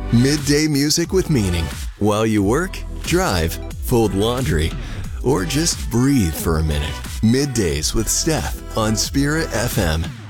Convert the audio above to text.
Midday music with meaning. While you work, drive, fold laundry, or just breathe for a minute. Middays with Steph on Spirit FM.